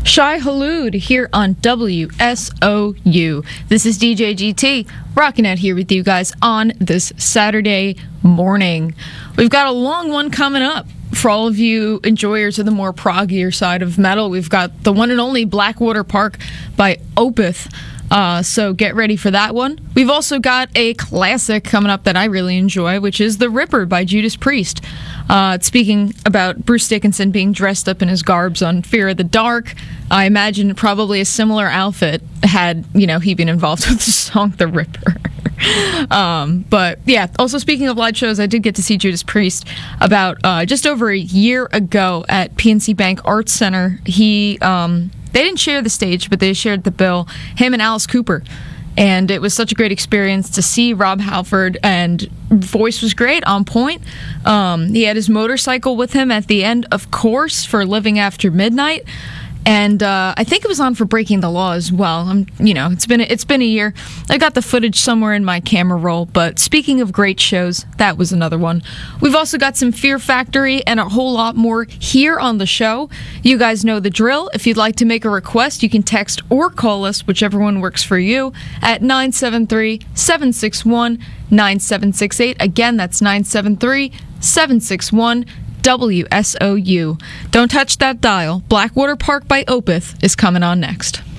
Shai Hulud here on WSOU. This is DJ GT, rocking out here with you guys on this Saturday morning. We've got a long one coming up. For all of you enjoyers of the more proggier side of metal, we've got the one and only Blackwater Park by Opeth. So get ready for that one. We've also got a classic coming up that I really enjoy, which is The Ripper by Judas Priest. Speaking about Bruce Dickinson being dressed up in his garbs on Fear of the Dark, I imagine probably a similar outfit had, he been involved with the song The Ripper. But yeah, also speaking of live shows, I did get to see Judas Priest about just over a year ago at PNC Bank Arts Center. They didn't share the stage, but they shared the bill, him and Alice Cooper. And it was such a great experience to see Rob Halford, and voice was great, on point. He had his motorcycle with him at the end, of course, for Living After Midnight. And I think it was on for Breaking the Law as well. It's been a year. I got the footage somewhere in my camera roll. But speaking of great shows, that was another one. We've also got some Fear Factory and a whole lot more here on the show. You guys know the drill. If you'd like to make a request, you can text or call us, whichever one works for you, at 973-761-9768. Again, that's 973-761-9768. WSOU. Don't touch that dial. Blackwater Park by Opeth is coming on next.